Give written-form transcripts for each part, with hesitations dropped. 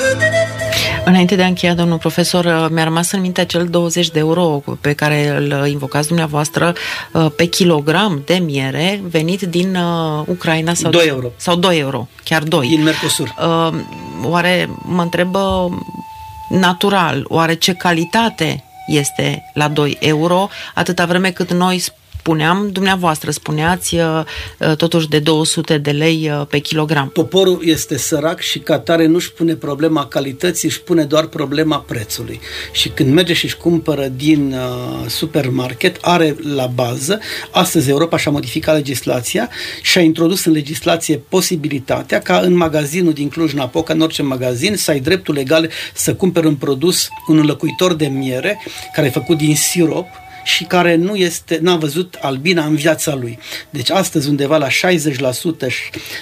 Înainte de a încheia, domnul profesor, mi-a rămas în minte acel 20 de euro pe care îl invocați dumneavoastră pe kilogram de miere venit din Ucraina sau 2 euro. Sau 2 euro, chiar 2. Din Mercosur. Oare, mă întreb natural, oare ce calitate este la 2 euro atâta vreme cât noi dumneavoastră spuneați totuși de 200 de lei pe kilogram. Poporul este sărac și ca tare nu-și pune problema calității, își pune doar problema prețului. Și când merge și își cumpără din supermarket, are la bază, astăzi Europa și-a modificat legislația și a introdus în legislație posibilitatea ca în magazinul din Cluj-Napoca, în orice magazin, să ai dreptul legal să cumperi un produs, un înlocuitor de miere, care e făcut din sirop, și care n-a văzut albina în viața lui. Deci astăzi undeva la 60%,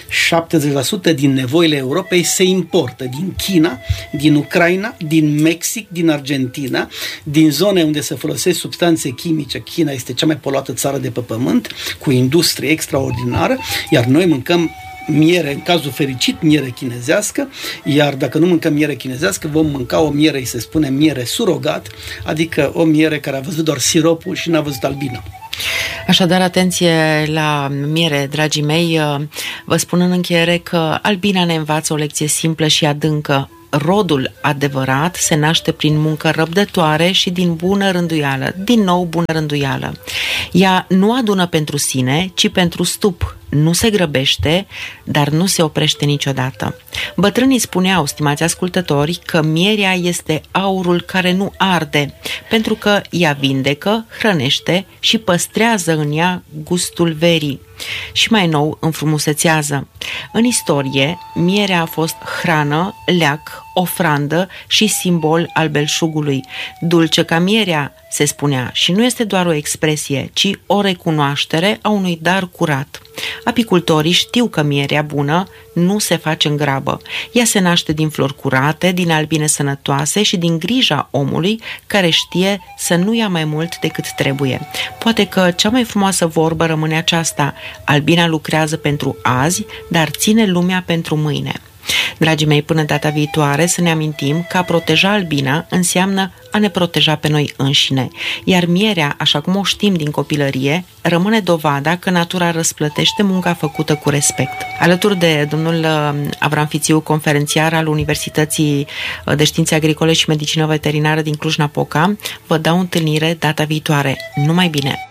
70% din nevoile Europei se importă din China, din Ucraina, din Mexic, din Argentina, din zone unde se folosesc substanțe chimice. China este cea mai poluată țară de pe pământ, cu industrie extraordinară, iar noi mâncăm miere, în cazul fericit, miere chinezească, iar dacă nu mâncăm miere chinezească, vom mânca o miere, îi se spune miere surogat, adică o miere care a văzut doar siropul și n-a văzut albina. Așadar, atenție la miere, dragii mei, vă spun în încheiere că albina ne învață o lecție simplă și adâncă. Rodul adevărat se naște prin muncă răbdătoare și din bună rânduială. Din nou, bună rânduială. Ea nu adună pentru sine, ci pentru stup. Nu se grăbește, dar nu se oprește niciodată. Bătrânii spuneau, stimați ascultători, că mierea este aurul care nu arde, pentru că ea vindecă, hrănește și păstrează în ea gustul verii. Și mai nou înfrumusețează. În istorie, mierea a fost hrană, leac, ofrandă și simbol al belșugului. Dulce ca mierea, se spunea, și nu este doar o expresie, ci o recunoaștere a unui dar curat. Apicultorii știu că mierea bună nu se face în grabă. Ea se naște din flori curate, din albine sănătoase și din grija omului care știe să nu ia mai mult decât trebuie. Poate că cea mai frumoasă vorbă rămâne aceasta: albina lucrează pentru azi, dar ține lumea pentru mâine. Dragii mei, până data viitoare să ne amintim că a proteja albina înseamnă a ne proteja pe noi înșine, iar mierea, așa cum o știm din copilărie, rămâne dovada că natura răsplătește munca făcută cu respect. Alături de domnul Avram Fițiu, conferențiar al Universității de Științe Agricole și Medicină Veterinară din Cluj-Napoca, vă dau întâlnire data viitoare. Numai bine!